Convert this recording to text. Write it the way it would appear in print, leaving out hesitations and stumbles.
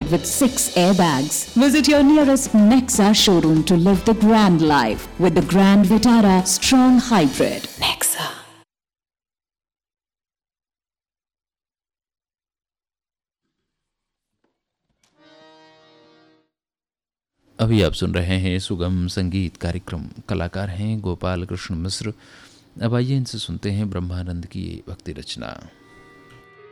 fitted with 6 airbags. Visit your nearest Nexa showroom to live the grand life with the Grand Vitara Strong Hybrid. Nexa. अभी आप सुन रहे हैं सुगम संगीत कार्यक्रम। कलाकार हैं गोपाल कृष्ण मिश्र। अब आइए इनसे सुनते हैं ब्रह्मानंद की भक्ति रचना।